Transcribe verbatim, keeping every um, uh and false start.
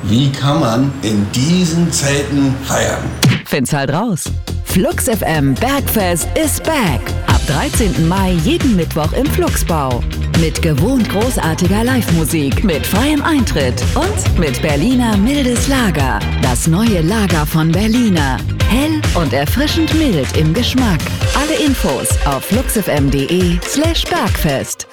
Wie kann man in diesen Zeiten feiern? Find's halt raus. Flux F M Bergfest is back. Ab dreizehnten Mai jeden Mittwoch im Fluxbau. Mit gewohnt großartiger Live-Musik, mit freiem Eintritt und mit Berliner mildes Lager. Das neue Lager von Berliner. Hell und erfrischend mild im Geschmack. Alle Infos auf fluxfm.de slash Bergfest.